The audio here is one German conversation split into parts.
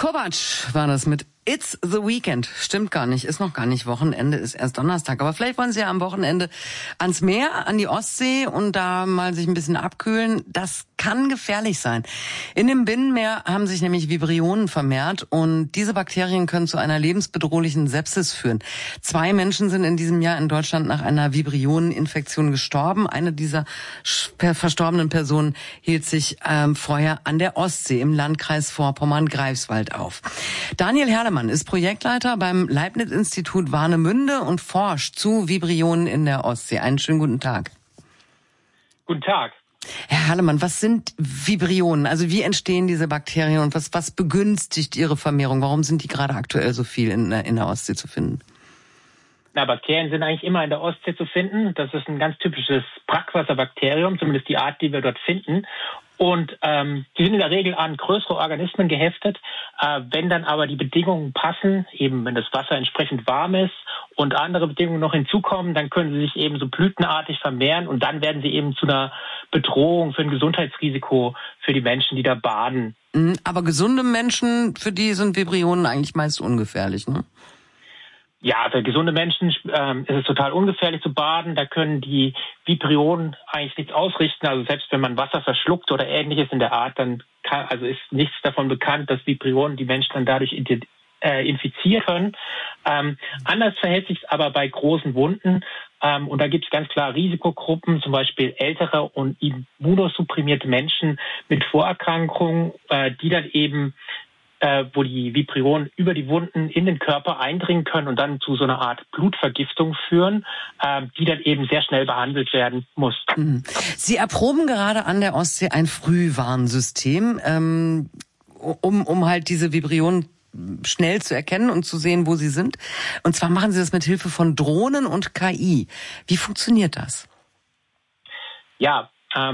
Kovac war das mit It's the Weekend. Stimmt gar nicht, ist noch gar nicht Wochenende, ist erst Donnerstag. Aber vielleicht wollen Sie ja am Wochenende ans Meer, an die Ostsee und da mal sich ein bisschen abkühlen. Das kann gefährlich sein. In dem Binnenmeer haben sich nämlich Vibrionen vermehrt und diese Bakterien können zu einer lebensbedrohlichen Sepsis führen. 2 Menschen sind in diesem Jahr in Deutschland nach einer Vibrioneninfektion gestorben. Eine dieser verstorbenen Personen hielt sich vorher an der Ostsee im Landkreis Vorpommern-Greifswald auf. Daniel Herlemann ist Projektleiter beim Leibniz-Institut Warnemünde und forscht zu Vibrionen in der Ostsee. Einen schönen guten Tag. Guten Tag. Herr Herlemann, was sind Vibrionen? Also wie entstehen diese Bakterien und was begünstigt ihre Vermehrung? Warum sind die gerade aktuell so viel in der Ostsee zu finden? Na, Bakterien sind eigentlich immer in der Ostsee zu finden. Das ist ein ganz typisches Brackwasserbakterium, zumindest die Art, die wir dort finden. Und die sind in der Regel an größere Organismen geheftet. Wenn dann aber die Bedingungen passen, eben wenn das Wasser entsprechend warm ist und andere Bedingungen noch hinzukommen, dann können sie sich eben so blütenartig vermehren und dann werden sie eben zu einer Bedrohung, für ein Gesundheitsrisiko für die Menschen, die da baden. Aber gesunde Menschen, für die sind Vibrionen eigentlich meist ungefährlich, ne? Ja, für gesunde Menschen ist es total ungefährlich zu baden. Da können die Vibrionen eigentlich nichts ausrichten. Also selbst wenn man Wasser verschluckt oder Ähnliches in der Art, dann ist nichts davon bekannt, dass Vibrionen die Menschen dann dadurch infizieren können. Anders verhält sich es aber bei großen Wunden. Und da gibt es ganz klar Risikogruppen, zum Beispiel ältere und immunosupprimierte Menschen mit Vorerkrankungen, die dann eben wo die Vibrionen über die Wunden in den Körper eindringen können und dann zu so einer Art Blutvergiftung führen, die dann eben sehr schnell behandelt werden muss. Sie erproben gerade an der Ostsee ein Frühwarnsystem, um halt diese Vibrionen schnell zu erkennen und zu sehen, wo sie sind. Und zwar machen Sie das mit Hilfe von Drohnen und KI. Wie funktioniert das? Ja,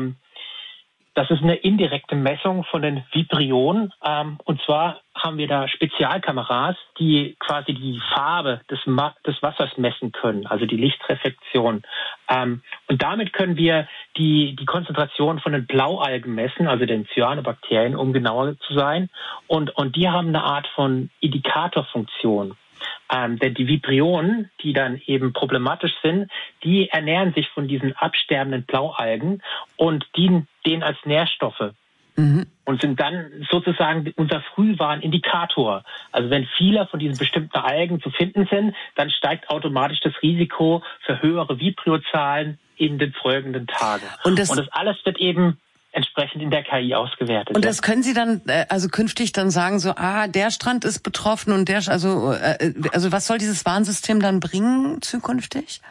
das ist eine indirekte Messung von den Vibrionen. Und zwar haben wir da Spezialkameras, die quasi die Farbe des Wassers messen können, also die Lichtreflexion. Und damit können wir die Konzentration von den Blaualgen messen, also den Cyanobakterien, um genauer zu sein. Und die haben eine Art von Indikatorfunktion. Denn die Vibrionen, die dann eben problematisch sind, die ernähren sich von diesen absterbenden Blaualgen und dienen denen als Nährstoffe. Und sind dann sozusagen unser Frühwarnindikator. Also wenn viele von diesen bestimmten Algen zu finden sind, dann steigt automatisch das Risiko für höhere Vibriozahlen in den folgenden Tagen. Und das alles wird eben entsprechend in der KI ausgewertet. Und das können Sie dann also künftig dann sagen, so der Strand ist betroffen und also was soll dieses Warnsystem dann bringen zukünftig?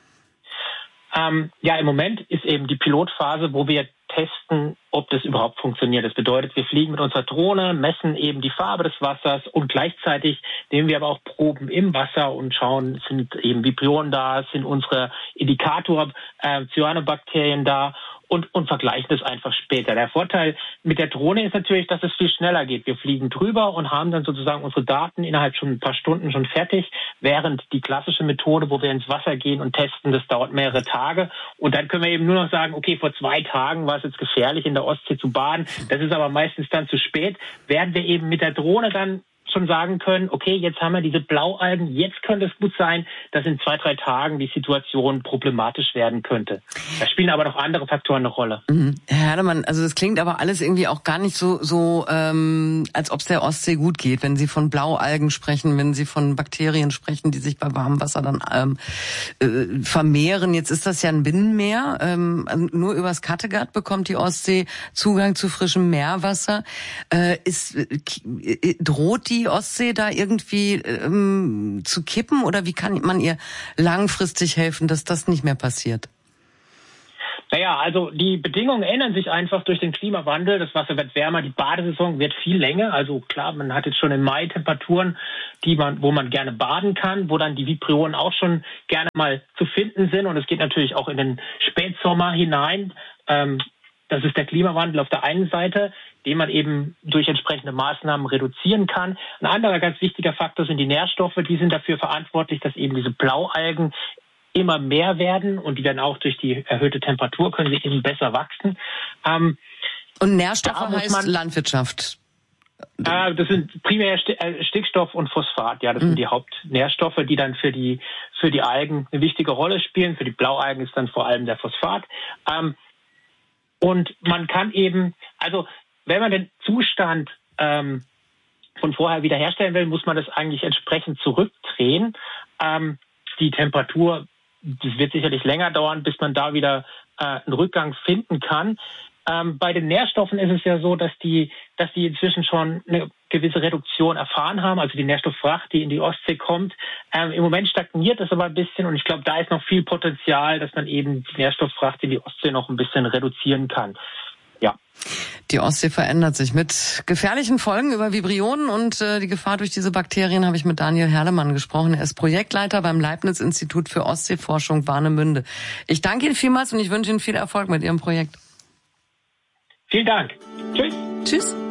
Im Moment ist eben die Pilotphase, wo wir testen, ob das überhaupt funktioniert. Das bedeutet, wir fliegen mit unserer Drohne, messen eben die Farbe des Wassers und gleichzeitig nehmen wir aber auch Proben im Wasser und schauen, sind eben Vibrionen da, sind unsere Indikator Cyanobakterien da und vergleichen das einfach später. Der Vorteil mit der Drohne ist natürlich, dass es viel schneller geht. Wir fliegen drüber und haben dann sozusagen unsere Daten innerhalb schon ein paar Stunden schon fertig, während die klassische Methode, wo wir ins Wasser gehen und testen, das dauert mehrere Tage. Und dann können wir eben nur noch sagen, okay, vor 2 Tagen war es jetzt gefährlich, in der Ostsee zu baden. Das ist aber meistens dann zu spät. Werden wir eben mit der Drohne dann schon sagen können, okay, jetzt haben wir diese Blaualgen, jetzt könnte es gut sein, dass in 2-3 Tagen die Situation problematisch werden könnte. Da spielen aber noch andere Faktoren eine Rolle. Herr Herlemann, also das klingt aber alles irgendwie auch gar nicht so als ob es der Ostsee gut geht, wenn Sie von Blaualgen sprechen, wenn Sie von Bakterien sprechen, die sich bei warmem Wasser dann vermehren. Jetzt ist das ja ein Binnenmeer. Nur übers Kattegat bekommt die Ostsee Zugang zu frischem Meerwasser. Droht die Ostsee da irgendwie zu kippen oder wie kann man ihr langfristig helfen, dass das nicht mehr passiert? Naja, also die Bedingungen ändern sich einfach durch den Klimawandel. Das Wasser wird wärmer, die Badesaison wird viel länger. Also klar, man hat jetzt schon im Mai Temperaturen, wo man gerne baden kann, wo dann die Vibrionen auch schon gerne mal zu finden sind. Und es geht natürlich auch in den Spätsommer hinein. Das ist der Klimawandel auf der einen Seite, den man eben durch entsprechende Maßnahmen reduzieren kann. Ein anderer ganz wichtiger Faktor sind die Nährstoffe. Die sind dafür verantwortlich, dass eben diese Blaualgen immer mehr werden und die werden auch durch die erhöhte Temperatur können sie eben besser wachsen. Und Nährstoffe heißt Landwirtschaft? Das sind primär Stickstoff und Phosphat. Ja, das sind die Hauptnährstoffe, die dann für die Algen eine wichtige Rolle spielen. Für die Blaualgen ist dann vor allem der Phosphat. Und man kann eben, also wenn man den Zustand von vorher wiederherstellen will, muss man das eigentlich entsprechend zurückdrehen. Die Temperatur, das wird sicherlich länger dauern, bis man da wieder einen Rückgang finden kann. Bei den Nährstoffen ist es ja so, dass die inzwischen schon eine gewisse Reduktion erfahren haben, also die Nährstofffracht, die in die Ostsee kommt. Im Moment stagniert das aber ein bisschen und ich glaube, da ist noch viel Potenzial, dass man eben die Nährstofffracht in die Ostsee noch ein bisschen reduzieren kann. Ja. Die Ostsee verändert sich mit gefährlichen Folgen über Vibrionen und die Gefahr durch diese Bakterien habe ich mit Daniel Herlemann gesprochen. Er ist Projektleiter beim Leibniz-Institut für Ostseeforschung Warnemünde. Ich danke Ihnen vielmals und ich wünsche Ihnen viel Erfolg mit Ihrem Projekt. Vielen Dank. Tschüss. Tschüss.